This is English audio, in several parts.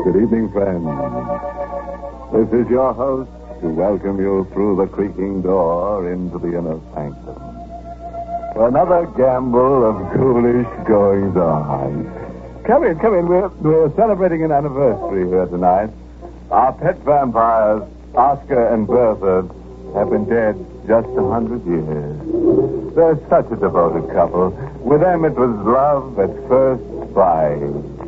Good evening, friends. This is your host to welcome you through the creaking door into the inner sanctum for another gamble of ghoulish goings-on. Come in. We're celebrating an anniversary here tonight. Our pet vampires, Oscar and Bertha, have been dead just 100 years. They're such a devoted couple. With them, it was love at first sight.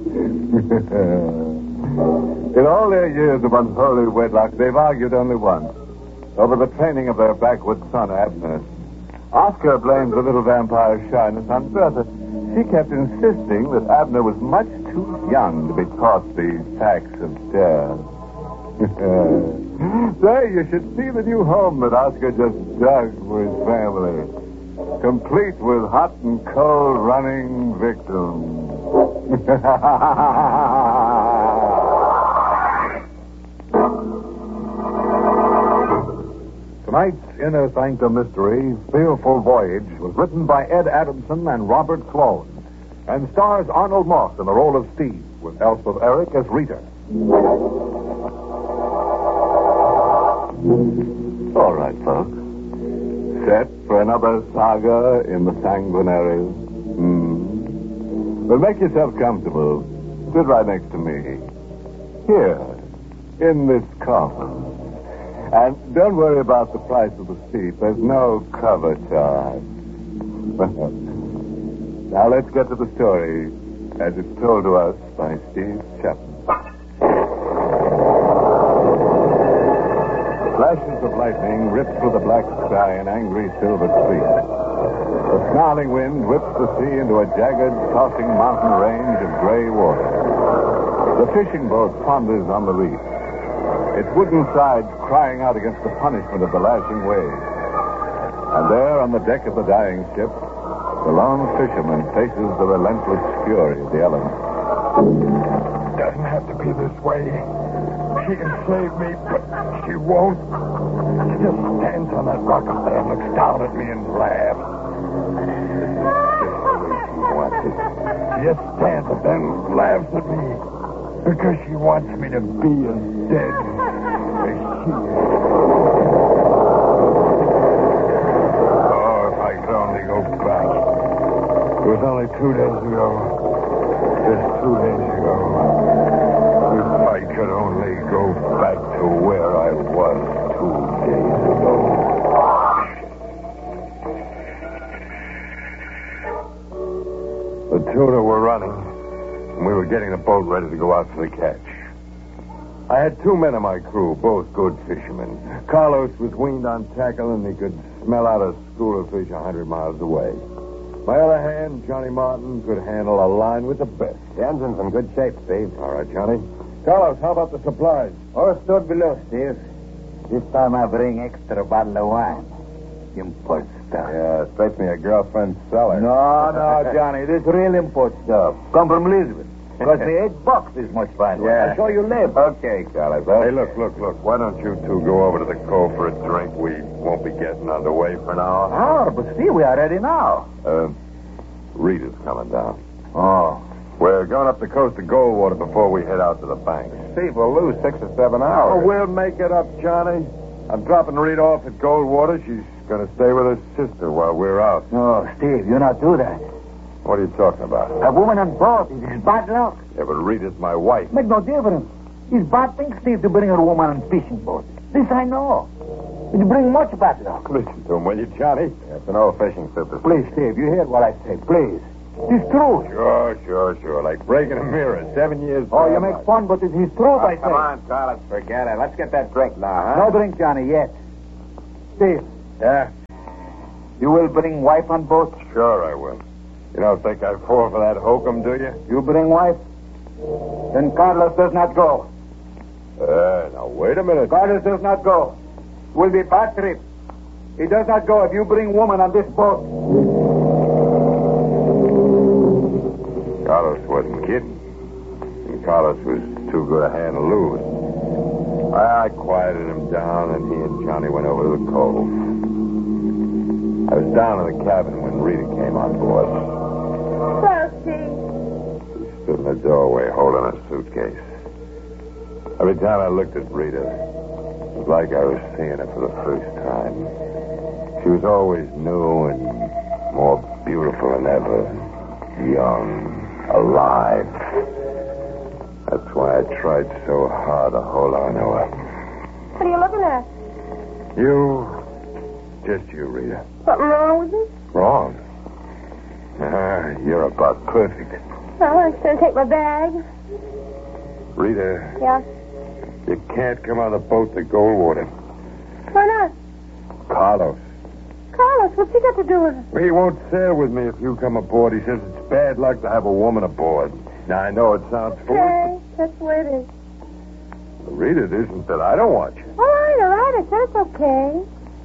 In all their years of unholy wedlock, they've argued only once, over the training of their backwoods son, Abner. Oscar blames the little vampire's shyness on Bertha. She kept insisting that Abner was much too young to be taught these acts of death. Say, you should see the new home that Oscar just dug for his family, complete with hot and cold running victims. Tonight's Inner Sanctum Mystery, Fearful Voyage, was written by Ed Adamson and Robert Sloan, and stars Arnold Moss in the role of Steve, with Elspeth Eric as Rita. All right, folks. Set for another saga in the sanguinary. Well, make yourself comfortable. Sit right next to me. Here, in this coffin. And don't worry about the price of the seat. There's no cover charge. Now let's get to the story as it's told to us by Steve Chapman. Flashes of lightning rip through the black sky in angry silver streaks. The snarling wind whips the sea into a jagged, tossing mountain range of gray water. The fishing boat ponders on the reef, its wooden sides crying out against the punishment of the lashing waves. And there on the deck of the dying ship, the lone fisherman faces the relentless fury of the elements. Doesn't have to be this way. She can save me, but she won't. She just stands on that rock up there and looks down at me and laughs. She just stands and then laughs at me because she wants me to be as dead as she is. Oh, if I could only go back. It was only 2 days ago. Just 2 days ago. If I could only go back to where I was 2 days ago. The tuna were running, and we were getting the boat ready to go out for the catch. I had 2 men on my crew, both good fishermen. Carlos was weaned on tackle, and he could smell out a school of fish 100 miles away. My other hand, Johnny Martin, could handle a line with the best. The engine's in good shape, Steve. All right, Johnny. Carlos, how about the supplies? All stored below, Steve. This time I bring extra bottle of wine. Import stuff. Yeah, straight from your girlfriend's cellar. No, Johnny. This real import stuff. Come from Lisbon. Because the $8 is much fine. Yeah. I'll show you later. Okay, Carlos. Hey, look. Why don't you two go over to the cove for a drink? We won't be getting underway for an hour. Oh, but Steve, we are ready now. Rita's coming down. Oh. We're going up the coast to Goldwater before we head out to the bank. Steve, we'll lose 6 or 7 hours. Oh, we'll make it up, Johnny. I'm dropping Rita off at Goldwater. She's going to stay with her sister while we're out. No, Steve, you not do that. What are you talking about? A woman on board is bad luck. Yeah, but Rita's my wife. Make no difference. It's bad thing, Steve, to bring a woman on fishing boat. This I know. It bring much bad luck. Listen to him, will you, Johnny? It's an old fishing superstition. Please, Steve, you heard what I say. Please. It's true. Sure. Like breaking a mirror. 7 years. Oh, you make fun, but it is true, I say. Come on, Carlos, forget it. Let's get that drink now, huh? No drink, Johnny, yet. Steve. Yeah? You will bring wife on boat? Sure I will. You don't think I'd fall for that hokum, do you? You bring wife? Then Carlos does not go. Now, wait a minute. Carlos does not go. It will be bad trip. He does not go if you bring woman on this boat. Carlos wasn't kidding. And Carlos was too good a hand to lose. I quieted him down, and he and Johnny went over to the cove. I was down in the cabin when Rita came on board. Well, Steve. She stood in the doorway holding a suitcase. Every time I looked at Rita, it was like I was seeing her for the first time. She was always new and more beautiful than ever. Young, alive. That's why I tried so hard to hold on to her. What are you looking at? Just you, Rita. Something wrong with me? Wrong? You're about perfect. Well, I'm just going to take my bag. Rita, Yeah? you can't come on the boat to Goldwater. Why not? Carlos. Carlos, what's he got to do with it? Well, he won't sail with me if you come aboard. He says it's bad luck to have a woman aboard. Now, I know it sounds foolish, Okay, that's the way it is. but Rita, it isn't that I don't want you. All right, I said it's okay.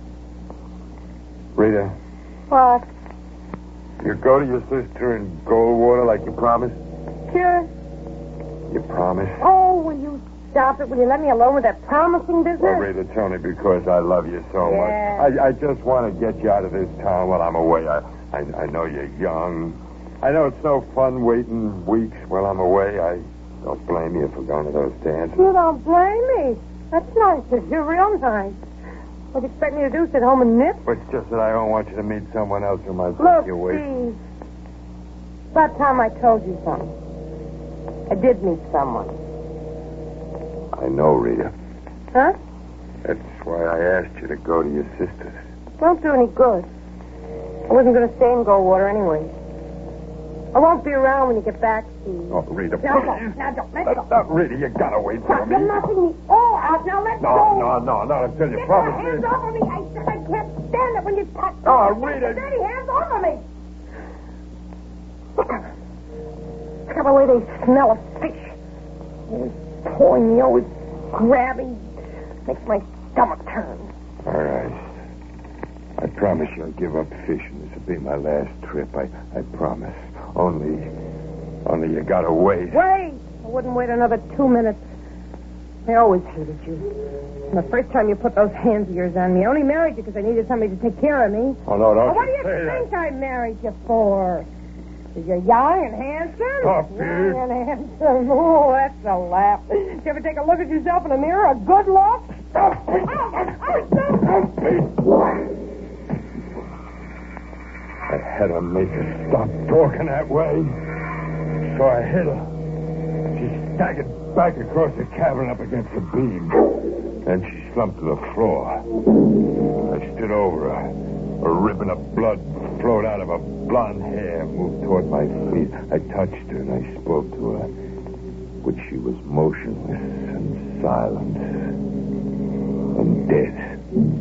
Rita, What? you go to your sister in Goldwater like you promised? Sure. You promised? Oh, will you stop it? Will you let me alone with that promising business? Well, Rita, it's only because I love you so Yeah. much. I just want to get you out of this town while I'm away. I know you're young. I know it's no fun waiting weeks while I'm away. I don't blame you for going to those dances. You don't blame me. That's nice. You're real nice. What do you expect me to do? Sit home and knit? But it's just that I don't want you to meet someone else who might Look, take you away. Steve. About time I told you something. I did meet someone. I know, Rita. Huh? That's why I asked you to go to your sister's. Won't do any good. I wasn't going to stay in Goldwater anyway. I won't be around when you get back, Steve. Oh, Rita, Now please. don't. Let go. Rita, you gotta wait for Stop. me. You're knocking me all out. Now let go. No, not until you Get promise your hands me. off of me. I can't stand it when you touch me. Oh, Get Rita. your dirty hands off of me. Look at the way they smell of fish. Always pulling me, always grabbing. Makes my stomach turn. All right. I promise you I'll give up fishing. This will be my last trip. I promise. Only you gotta wait. Wait! I wouldn't wait another 2 minutes. I always hated you. And the first time you put those hands of yours on me, I only married you because I needed somebody to take care of me. Oh, no, don't What do you you say that. think I married you for? Because you're young and handsome? Stop, dear. Young and handsome. Oh, that's a laugh. Did you ever take a look at yourself in the mirror? A good look? Stop it. Stop it. I had to make her stop talking that way. So I hit her. She staggered back across the cabin up against the beam. Then she slumped to the floor. I stood over her. A ribbon of blood flowed out of her blonde hair, moved toward my feet. I touched her and I spoke to her. But she was motionless and silent and dead.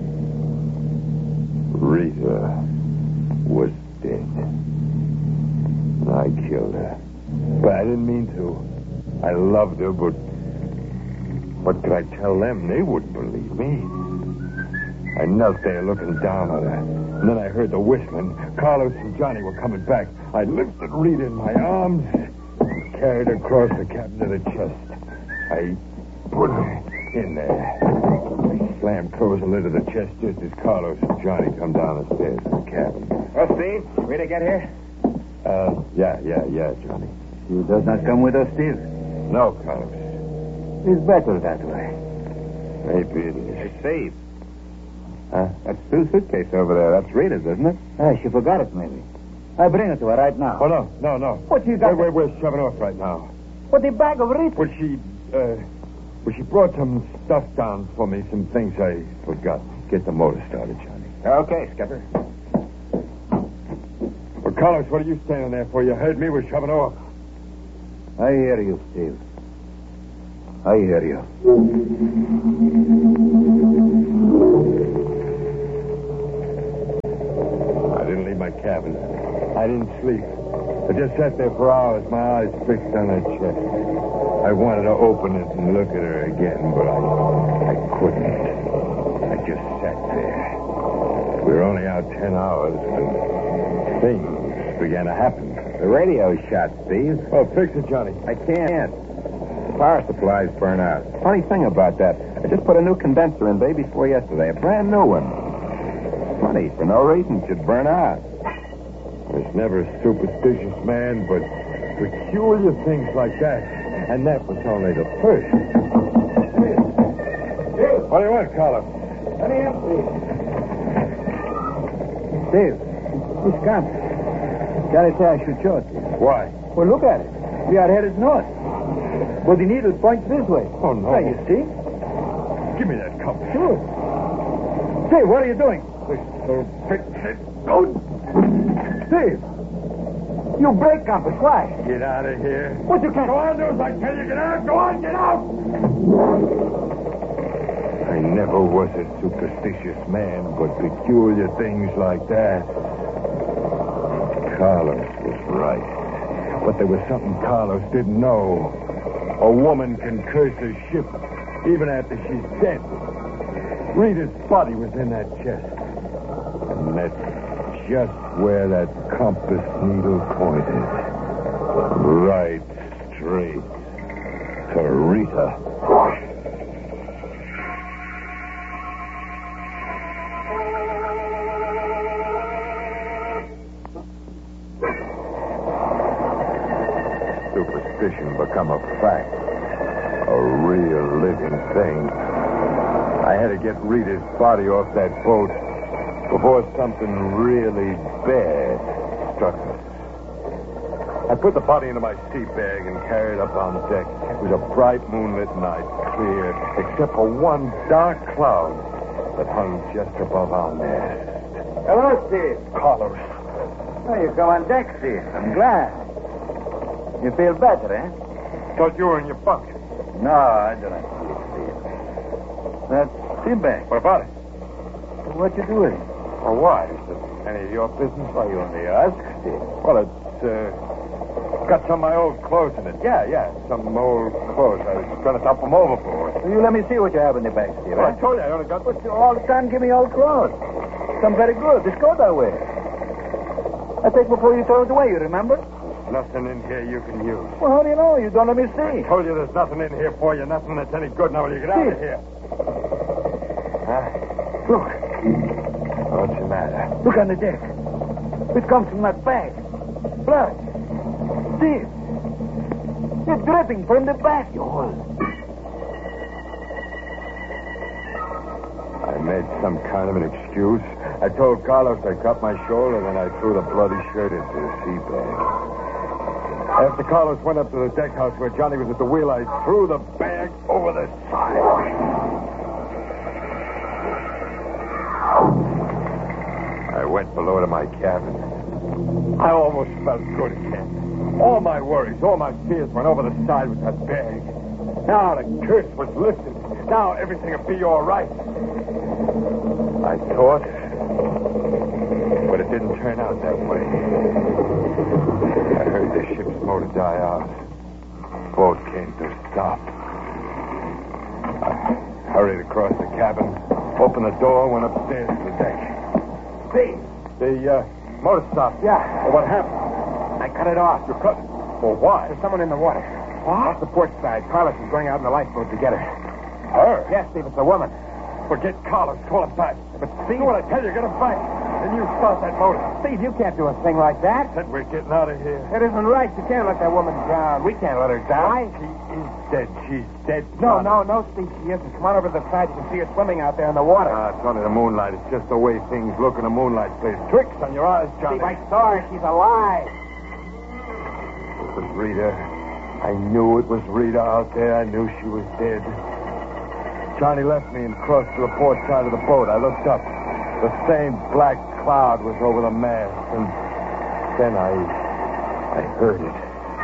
Rita was dead. And I killed her. But I didn't mean to. I loved her, but what could I tell them? They wouldn't believe me. I knelt there looking down on her. And then I heard the whistling. Carlos and Johnny were coming back. I lifted Rita in my arms, carried her across the cabin to the chest. I put her in there. I slammed close the lid of the chest just as Carlos and Johnny come down the stairs to the cabin. Well, Steve, Rita get here? Yeah, Johnny. He does not come with us, Steve. No, Carlos. It's better that way. Maybe it is. Hey, Steve. Huh? That's Sue's suitcase over there. That's Rita's, isn't it? She forgot it, maybe. I bring it to her right now. Oh, no. What you got? We're shoving off right now. What, the bag of Rita? She brought some stuff down for me, some things I forgot. Get the motor started, Johnny. Okay, Skipper. Well, Carlos, what are you standing there for? You heard me. We're shoving off. I hear you, Steve. I hear you. I didn't leave my cabin. I didn't sleep. I just sat there for hours, my eyes fixed on her chest. I wanted to open it and look at her again, but I couldn't. I just sat there. We were only out 10 hours when things began to happen. The radio's shot, Steve. Oh, fix it, Johnny. I can't. The power supply's burned out. Funny thing about that, I just put a new condenser in day before yesterday, a brand new one. Funny, for no reason, it should burn out. I was never a superstitious man, but peculiar things like that. And that was only the first. What do you want, Carlos? Let me in, please. Steve, this camp. Gotta say I should show it to you. Why? Well, look at it. We are headed north. But the needle points this way. Oh, no. There, you see? Give me that compass. Sure. Steve, what are you doing? Go. Steve! You break compass. Why? Get out of here. What you can't... Go on, do as I tell you. Get out. Go on, get out. I never was a superstitious man, but peculiar things like that. Carlos was right. But there was something Carlos didn't know. A woman can curse a ship even after she's dead. Rita's body was in that chest. And that's just where that compass needle pointed. Right straight to Rita. Superstition become a fact. A real living thing. I had to get Rita's body off that boat before something really bad struck us. I put the body into my sea bag and carried it up on deck. It was a bright moonlit night, clear, except for one dark cloud that hung just above our mast. Hello, Steve. Carlos. Oh, you come on deck, Steve. I'm glad. You feel better, eh? Thought you were in your bunk. No, I don't feel Steve. That sea bag. What about it? What you doing? Well, why? Is it any of your business? Why, you only ask, Steve. Well, it's got some of my old clothes in it. Yeah, some old clothes. I was trying to dump them overboard. Will you let me see what you have in the bag, Steve? Well, I told you I only got... But you all the time give me old clothes. Some very good. This coat I wear. I take before you throw it away, you remember? Nothing in here you can use. Well, how do you know? You don't let me see. I told you there's nothing in here for you, nothing that's any good. Now will you get out of here? Look. What's the matter? Look on the deck. It comes from that bag. Blood. Steve. It's dripping from the back. I made some kind of an excuse. I told Carlos I cut my shoulder, then I threw the bloody shirt into the sea bag. After Carlos went up to the deck house where Johnny was at the wheel, I threw the bag over the side. I went below to my cabin. I almost felt good again. All my worries, all my fears went over the side with that bag. Now the curse was lifted. Now everything would be all right. I thought, but it didn't turn out that way. I heard the ship's motor die out. Boat came to a stop. I hurried across the cabin, opened the door, went upstairs to the deck. Steve. The motor stopped. Yeah. Well, what happened? I cut it off. You cut it? Well, why? There's someone in the water. What? Off the port side. Carlos is going out in the lifeboat to get her. Her? Yes, Steve, it's a woman. Forget Carlos. Call him back. But Steve... Do what I tell you. Get him back. Then you start that motor. Steve, you can't do a thing like that. Said we're getting out of here. It isn't right. You can't let that woman drown. We can't let her die. She is dead. She's dead. No, Steve, she isn't. Come on over to the side. You can see her swimming out there in the water. It's only the moonlight. It's just the way things look in the moonlight. Plays tricks on your eyes, Johnny. Steve, I saw her. She's alive. It was Rita. I knew it was Rita out there. I knew she was dead. Johnny left me and crossed to the port side of the boat. I looked up. The same black cloud was over the mast. And then I heard it.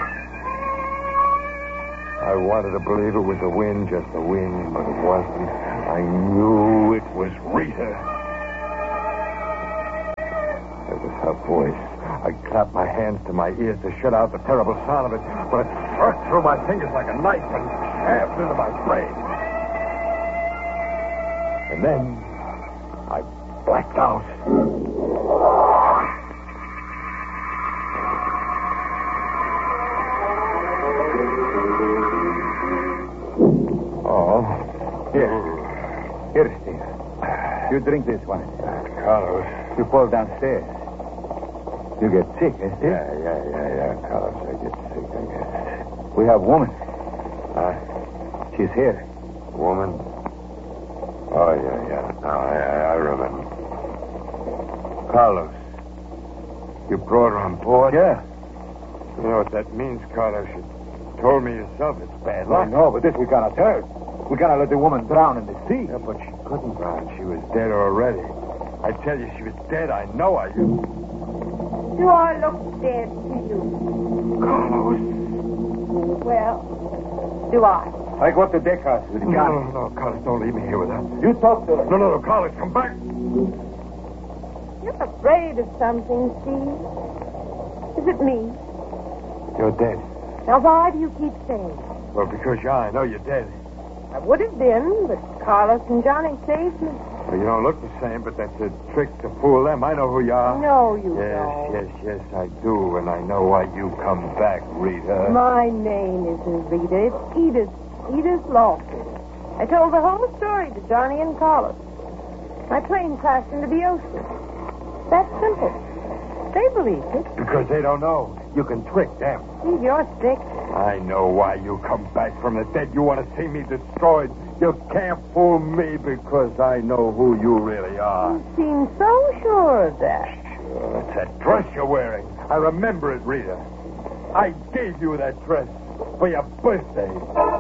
I wanted to believe it was the wind, just the wind, but it wasn't. I knew it was Rita. It was her voice. I clapped my hands to my ears to shut out the terrible sound of it, but it struck through my fingers like a knife and stabbed into my brain. And then I blacked out. Oh. Here, Steve. You drink this one. Carlos. You fall downstairs. You get sick, eh, Steve? Yeah, Carlos. I get sick, I guess. We have woman. Huh? She's here. Woman? Oh, yeah. No, I remember. Carlos, you brought her on board? Yeah. You know what that means, Carlos? You told me yourself it's bad I luck. know, but this we cannot hurt. We cannot let the woman drown in the sea. Yeah, but she couldn't drown. She was dead already. I tell you, she was dead. I know I do. Do I look dead to you? Carlos. Well, do I? I go up to deck house with Johnny. No, Carlos, don't leave me here with her. You talk to her. No, Carlos, come back. You're afraid of something, Steve. Is it me? You're dead. Now, why do you keep saying that? Well, because I know you're dead. I would have been, but Carlos and Johnny saved me. Well, you don't look the same, but that's a trick to fool them. I know who you are. No, you don't. Yes, I do. And I know why you come back, Rita. My name isn't Rita. It's Edith. Edith Lawson. I told the whole story to Johnny and Carlos. My plane crashed into the ocean. That's simple. They believed it. Because they don't know. You can trick them. Steve, you're sick. I know why you come back from the dead. You want to see me destroyed. You can't fool me because I know who you really are. You seem so sure of that. Sure, it's that dress you're wearing. I remember it, Rita. I gave you that dress for your birthday.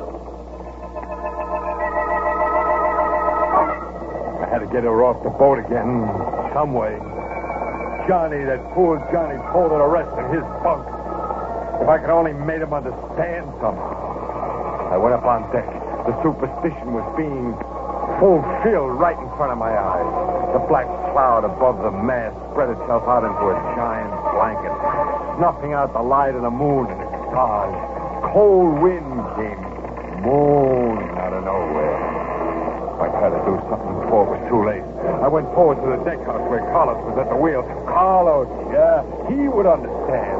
I had to get her off the boat again, some way. Johnny, that fool Johnny, told her to rest in his bunk. If I could only made him understand somehow. I went up on deck. The superstition was being fulfilled right in front of my eyes. The black cloud above the mast spread itself out into a giant blanket, snuffing out the light of the moon and the stars. Cold wind came moaning out of nowhere. I tried to do something before it was too late. I went forward to the deck house where Carlos was at the wheel. Carlos, yeah, he would understand.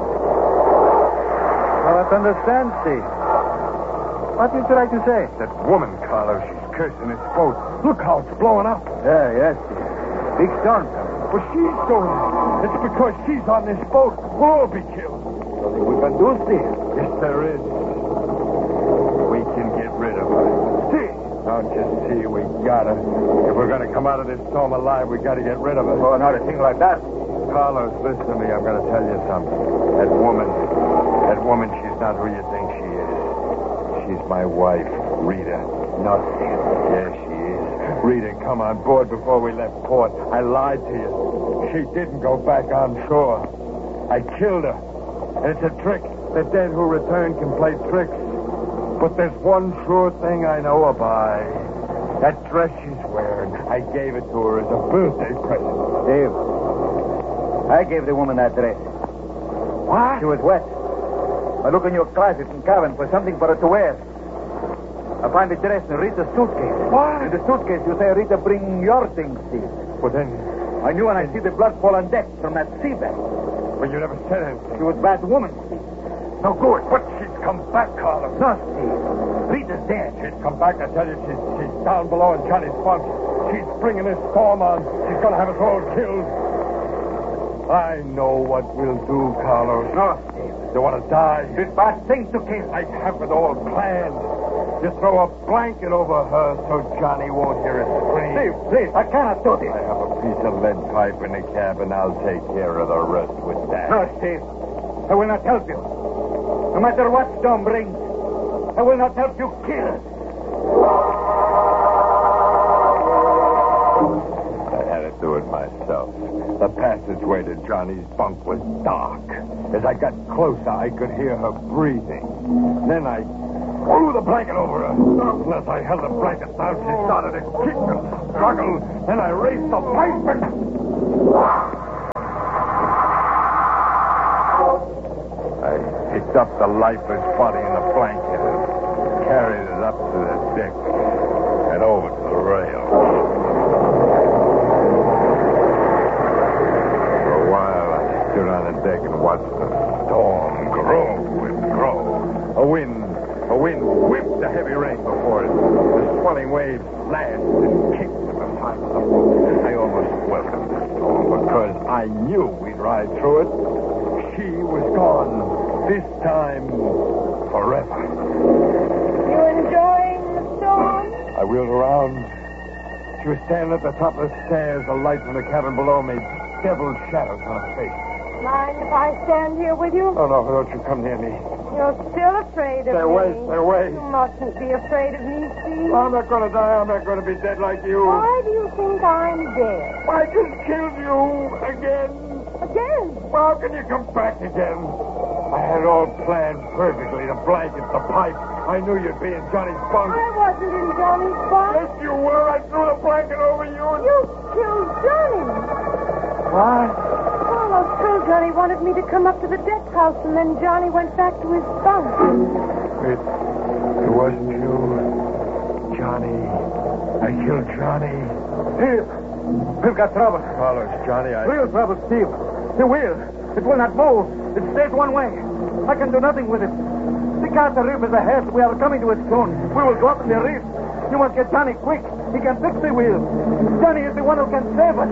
Well, let's understand, Steve. What did you try to say? That woman, Carlos, she's cursing this boat. Look how it's blowing up. Yes, Steve. Big storm coming. Well, she's doing it. It's because she's on this boat. We'll all be killed. Nothing we can do, Steve. Yes, there is. We can get rid of her. Steve! Don't you see? We gotta. If we're gonna come out of this storm alive, we gotta get rid of her. Oh, not a thing like that. Carlos, listen to me. I'm gonna tell you something. That woman, she's not who you think she is. She's my wife, Rita. No, Steve. Yes, she is. Rita, come on board before we left port. I lied to you. She didn't go back on shore. I killed her. And it's a trick. The dead who return can play tricks. But there's one sure thing I know about. That dress she's wearing, I gave it to her as a birthday present. Steve, I gave the woman that dress. What? She was wet. I look in your closet and cabin for something for her to wear. I find the dress in Rita's suitcase. What? In the suitcase, you say, Rita, bring your things, Steve. Well, then... I knew when I see the blood fall on deck from that sea bag. But you never said anything. She was a bad woman, Steve. No good. But she's come back, Carlos. No, Steve. Rita's dead. She's come back. I tell you, she's down below in Johnny's bunk. She's bringing this storm on. She's going to have us all killed. I know what we'll do, Carlos. No, Steve. You want to die? It's a bad thing to kill. I have it all planned. You throw a blanket over her so Johnny won't hear us scream. Steve, please, I cannot do this. I have a piece of lead pipe in the cabin. I'll take care of the rest with that. No, Steve. I will not help you. No matter what storm brings, I will not help you kill. I had to do it myself. The passageway to Johnny's bunk was dark. As I got closer, I could hear her breathing. Then I threw the blanket over her. And as I held the blanket down, she started to kick and struggle. Then I raised the pipe and... I picked up the lifeless body in the blanket and carried it up to the deck and over to the rail. For a while, I stood on the deck and watched the storm grow and grow. A wind whipped the heavy rain before it. The swelling waves lashed and kicked at the side of the boat. I almost welcomed the storm because I knew we'd ride through it. She was gone. This time, forever. You enjoying the storm? I wheeled around. She was standing at the top of the stairs. The light from the cabin below made devil shadows on her face. Mind if I stand here with you? Oh, no, don't you come near me. You're still afraid of Stay me. away, stay away. You mustn't be afraid of me, Steve. I'm not going to die. I'm not going to be dead like you. Why do you think I'm dead? I just killed you again. Again? Well, how can you come back again? I had it all planned perfectly. The blankets, the pipe. I knew you'd be in Johnny's bunk. I wasn't in Johnny's bunk. Yes, you were. I threw the blanket over you. You killed Johnny. What? Carlos told Johnny wanted me to come up to the deck house, and then Johnny went back to his bunk. It wasn't you. Johnny. I killed Johnny. Steve, we've got trouble. Carlos, Johnny, Real trouble, Steve. The wheel. It will not move. It stays one way. I can do nothing with it. The Carter Reef is ahead. We are coming to it soon. We will go up in the reef. You must get Johnny quick. He can fix the wheel. Johnny is the one who can save us.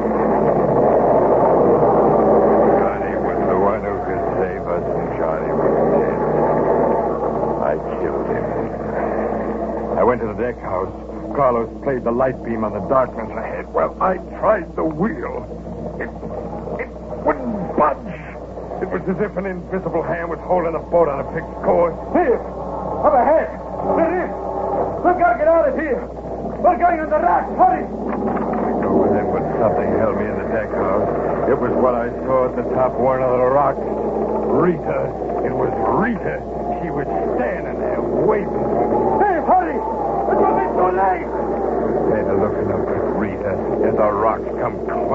Johnny was the one who could save us, and Johnny was dead. I killed him. I went to the deck house. Carlos played the light beam on the darkness ahead. Well, I tried the wheel. It wouldn't budge. It was as if an invisible hand was holding the boat on a fixed course. Steve, up ahead. The reef. We've got to get out of here. We're going on the raft. Hurry. I go with him, but something held me in the deck house. It was what I saw at the top of one of the rocks. Rita. It was Rita. She was standing there waiting for me. Steve, hurry. It will be too late. They were looking up at Rita as the rocks come